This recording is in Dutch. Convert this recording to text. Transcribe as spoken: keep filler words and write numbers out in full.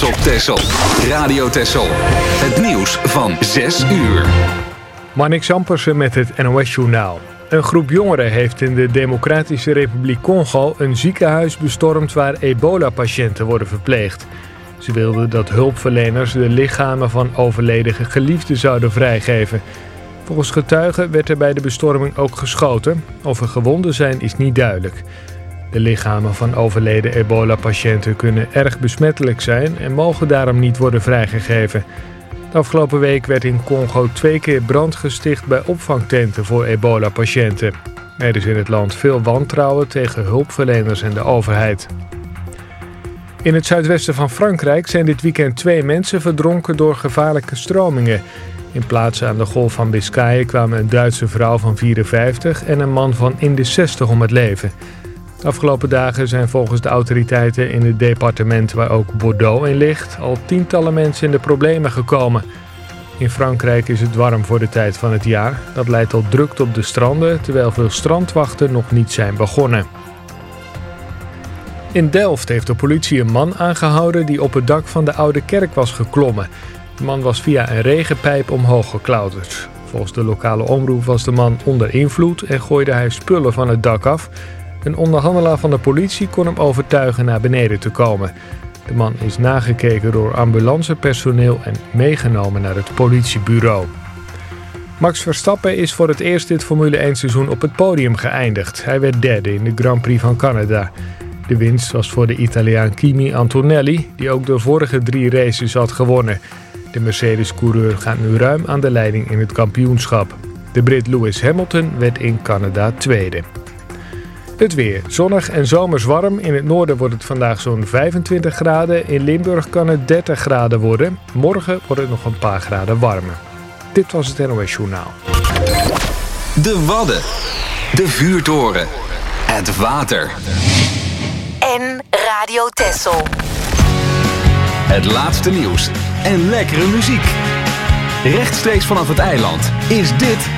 op Texel. Radio Texel. Het nieuws van zes uur. Marnix Ampersen met het N O S-journaal. Een groep jongeren heeft in de Democratische Republiek Congo een ziekenhuis bestormd waar ebola-patiënten worden verpleegd. Ze wilden dat hulpverleners de lichamen van overleden geliefden zouden vrijgeven. Volgens getuigen werd er bij de bestorming ook geschoten. Of er gewonden zijn is niet duidelijk. De lichamen van overleden ebola-patiënten kunnen erg besmettelijk zijn en mogen daarom niet worden vrijgegeven. De afgelopen week werd in Congo twee keer brand gesticht bij opvangtenten voor ebola-patiënten. Er is in het land veel wantrouwen tegen hulpverleners en de overheid. In het zuidwesten van Frankrijk zijn dit weekend twee mensen verdronken door gevaarlijke stromingen. In plaatsen aan de Golf van Biscayen kwamen een Duitse vrouw van vierenvijftig en een man van in de zestig om het leven. De afgelopen dagen zijn volgens de autoriteiten in het departement waar ook Bordeaux in ligt al tientallen mensen in de problemen gekomen. In Frankrijk is het warm voor de tijd van het jaar. Dat leidt tot drukte op de stranden, terwijl veel strandwachten nog niet zijn begonnen. In Delft heeft de politie een man aangehouden die op het dak van de Oude Kerk was geklommen. De man was via een regenpijp omhoog geklauterd. Volgens de lokale omroep was de man onder invloed en gooide hij spullen van het dak af. Een onderhandelaar van de politie kon hem overtuigen naar beneden te komen. De man is nagekeken door ambulancepersoneel en meegenomen naar het politiebureau. Max Verstappen is voor het eerst dit Formule één seizoen op het podium geëindigd. Hij werd derde in de Grand Prix van Canada. De winst was voor de Italiaan Kimi Antonelli, die ook de vorige drie races had gewonnen. De Mercedes-coureur gaat nu ruim aan de leiding in het kampioenschap. De Brit Lewis Hamilton werd in Canada tweede. Het weer. Zonnig en zomers warm. In het noorden wordt het vandaag zo'n vijfentwintig graden. In Limburg kan het dertig graden worden. Morgen wordt het nog een paar graden warmer. Dit was het N O S-journaal. De Wadden. De vuurtoren. Het water. En Radio Texel. Het laatste nieuws en lekkere muziek. Rechtstreeks vanaf het eiland is dit